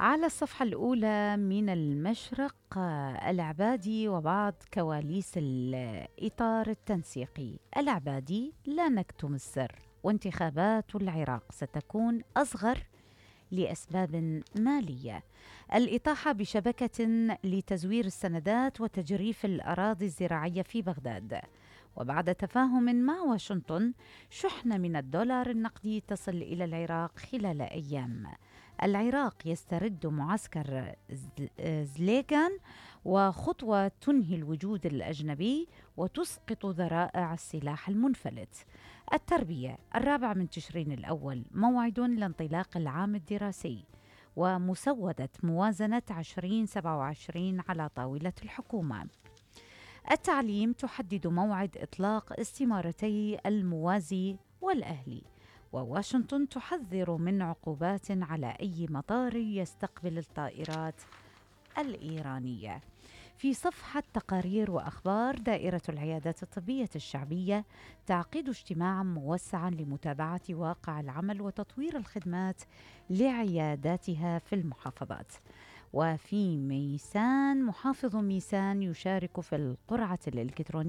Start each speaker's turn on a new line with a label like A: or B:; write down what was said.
A: على الصفحة الأولى من المشرق العبادي وبعض كواليس الإطار التنسيقي. العبادي: لا نكتم السر، وانتخابات العراق ستكون أصغر لأسباب مالية. الإطاحة بشبكة لتزوير السندات وتجريف الأراضي الزراعية في بغداد. وبعد تفاهم مع واشنطن، شحنة من الدولار النقدي تصل إلى العراق خلال أيام. العراق يسترد معسكر زليغان، وخطوة تنهي الوجود الأجنبي وتسقط ذرائع السلاح المنفلت. التربية: 4 تشرين الأول، موعد لانطلاق العام الدراسي، ومسودة موازنة 2027 على طاولة الحكومة. التعليم: تحدد موعد إطلاق استمارتي الموازي والأهلي، وواشنطن تحذر من عقوبات على أي مطار يستقبل الطائرات الإيرانية. في صفحة تقارير وأخبار، دائرة العيادات الطبية الشعبية تعقد اجتماعا موسعا لمتابعة واقع العمل وتطوير الخدمات لعياداتها في المحافظات. وفي ميسان، محافظ ميسان يشارك في القرعة الإلكترونية